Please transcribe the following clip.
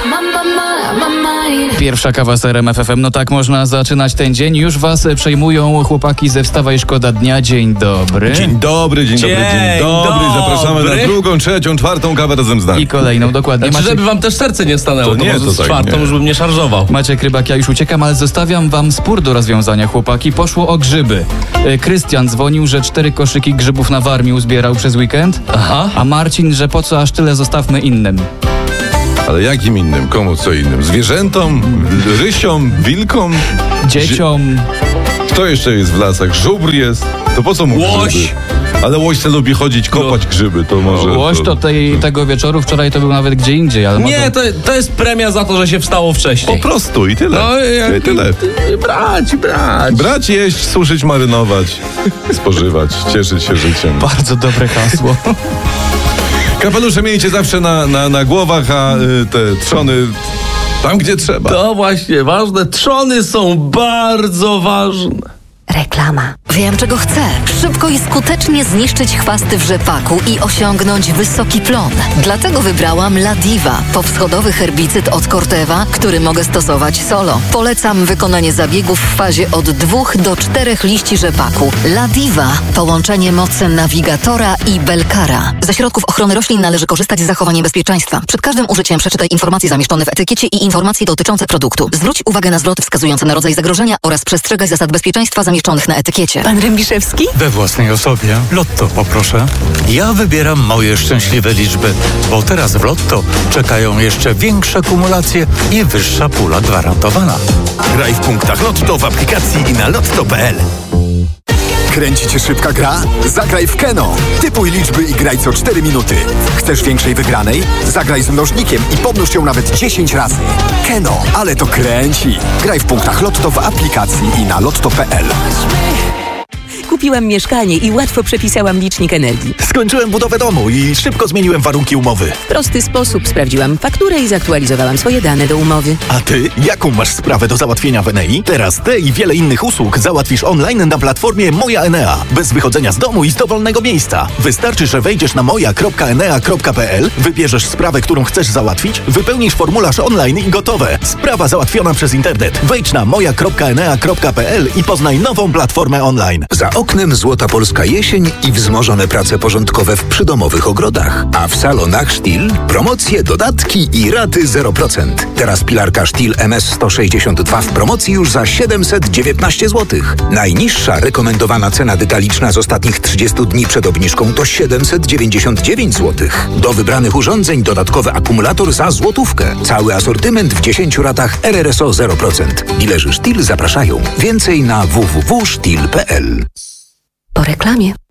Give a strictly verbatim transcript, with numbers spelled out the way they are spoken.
Pierwsza kawa z R M F F M. No tak można zaczynać ten dzień. Już was przejmują chłopaki ze Wstawaj Szkoda Dnia. Dzień dobry. Dzień dobry, dzień, dzień dobry, dzień dobry. Zapraszamy dobry. na drugą, trzecią, czwartą kawę razem z nami. I kolejną, dokładnie. Znaczy, Maciek... żeby wam też serce nie stanęło, to, to nie, może to z tak, czwartą nie. już bym nie szarżował. Maciek Rybak, ja już uciekam, ale zostawiam wam spór do rozwiązania, chłopaki. Poszło o grzyby. Krystian dzwonił, że cztery koszyki grzybów na Warmii zbierał przez weekend. Aha. A Marcin, że po co aż tyle, zostawmy innym. Ale jakim innym? Komu co innym? Zwierzętom? Rysiom? Wilkom? Dzieciom? Kto jeszcze jest w lasach? Żubr jest? To po co mu Łoś! grzyby? Ale łoś se lubi chodzić, kopać no. grzyby, to może... Łoś to tej, tego wieczoru, wczoraj to był nawet gdzie indziej, ale Nie, może... to, to jest premia za to, że się wstało wcześniej. Po prostu i tyle. No, jak, I tyle. Brać, brać. Brać, jeść, suszyć, marynować, spożywać, cieszyć się życiem. Bardzo dobre hasło. Kapelusze miejcie zawsze na, na, na głowach, a y, te trzony tam, gdzie trzeba. To właśnie ważne. Trzony są bardzo ważne. Reklama. Wiem, czego chcę. Szybko i skutecznie zniszczyć chwasty w rzepaku i osiągnąć wysoki plon. Dlatego wybrałam Ladiva, powschodowy herbicyd od Corteva, który mogę stosować solo. Polecam wykonanie zabiegów w fazie od dwóch do czterech liści rzepaku. Ladiva. Połączenie mocy nawigatora i belkara. Ze środków ochrony roślin należy korzystać z zachowaniem bezpieczeństwa. Przed każdym użyciem przeczytaj informacje zamieszczone w etykiecie i informacje dotyczące produktu. Zwróć uwagę na zwroty wskazujące na rodzaj zagrożenia oraz przestrzegaj zasad bezpieczeństwa zamieszczonych na etykiecie. Pan Rębiszewski? We własnej osobie. Lotto poproszę. Ja wybieram moje szczęśliwe liczby, bo teraz w Lotto czekają jeszcze większe kumulacje i wyższa pula gwarantowana. Graj w punktach Lotto w aplikacji i na lotto kropka p l. Kręci cię szybka gra? Zagraj w Keno. Typuj liczby i graj co cztery minuty. Chcesz większej wygranej? Zagraj z mnożnikiem i pomnóż ją nawet dziesięć razy. Keno, ale to kręci. Graj w punktach Lotto w aplikacji i na lotto kropka p l. Kupiłam mieszkanie i łatwo przepisałam licznik energii. Skończyłem budowę domu i szybko zmieniłem warunki umowy. W prosty sposób sprawdziłam fakturę i zaktualizowałam swoje dane do umowy. A ty, jaką masz sprawę do załatwienia w Enei? Teraz te i wiele innych usług załatwisz online na platformie Moja Enea. Bez wychodzenia z domu i z dowolnego miejsca. Wystarczy, że wejdziesz na moja kropka enea kropka p l, wybierzesz sprawę, którą chcesz załatwić, wypełnisz formularz online i gotowe. Sprawa załatwiona przez internet. Wejdź na moja kropka enea kropka p l i poznaj nową platformę online. Za oknem złota polska jesień i wzmożone prace porządkowe w przydomowych ogrodach. A w salonach Stihl promocje, dodatki i raty zero procent. Teraz pilarka Stihl M S sto sześćdziesiąt dwa w promocji już za siedemset dziewiętnaście złotych. Najniższa rekomendowana cena detaliczna z ostatnich trzydziestu dni przed obniżką to siedemset dziewięćdziesiąt dziewięć złotych. Do wybranych urządzeń dodatkowy akumulator za złotówkę. Cały asortyment w dziesięciu ratach R R S O zero procent. Dilerzy Stihl zapraszają. Więcej na w w w kropka stihl kropka p l. Po reklamie.